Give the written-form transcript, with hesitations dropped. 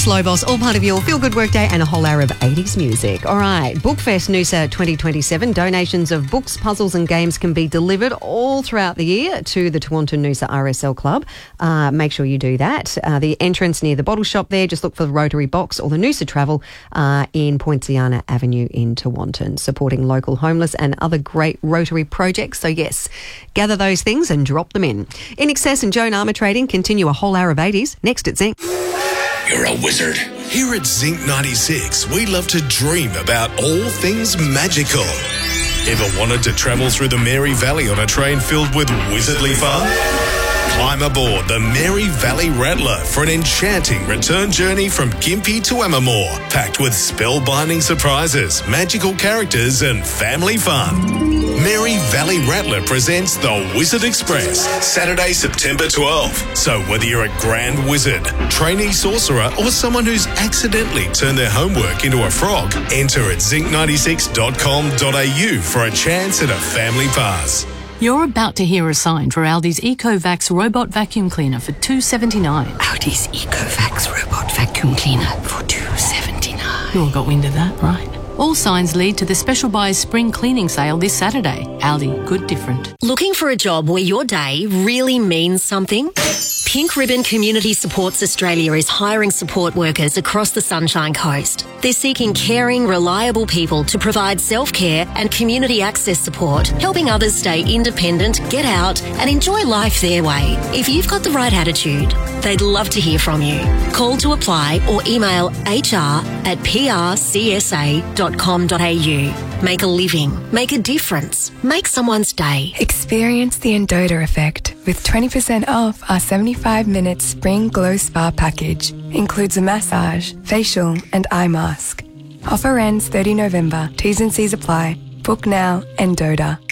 Slow Boss, all part of your feel-good workday and a whole hour of 80s music. All right, Bookfest Noosa 2027. Donations of books, puzzles and games can be delivered all throughout the year to the Tewantin Noosa RSL Club. Make sure you do that. The entrance near the bottle shop there, just look for the Rotary Box or the Noosa Travel in Poinciana Avenue in Tewantin, supporting local homeless and other great Rotary projects. So yes, gather those things and drop them in. INXS and Joan Armour Trading continue a whole hour of 80s next at Zinc. You're a wizard. Here at Zinc 96, we love to dream about all things magical. Ever wanted to travel through the Mary Valley on a train filled with wizardly fun? Climb aboard the Mary Valley Rattler for an enchanting return journey from Gympie to Amamore, packed with spellbinding surprises, magical characters and family fun. Mary Valley Rattler presents the Wizard Express, Saturday, September 12th. So whether you're a grand wizard, trainee sorcerer or someone who's accidentally turned their homework into a frog, enter at zinc96.com.au for a chance at a family pass. You're about to hear a sign for Aldi's EcoVax robot vacuum cleaner for $2.79. Aldi's EcoVax robot vacuum cleaner for $2.79. You all got wind of that, right? All signs lead to the Special Buys Spring Cleaning Sale this Saturday. Aldi, good different. Looking for a job where your day really means something? Pink Ribbon Community Supports Australia is hiring support workers across the Sunshine Coast. They're seeking caring, reliable people to provide self-care and community access support, helping others stay independent, get out and enjoy life their way. If you've got the right attitude, they'd love to hear from you. Call to apply or email hr@prcsa.com.au. Make a living, make a difference, make someone's day. Experience the Endota effect with 20% off our 75-minute Spring Glow Spa package. Includes a massage, facial and eye mask. Offer ends 30 November. T's and C's apply. Book now, Endota.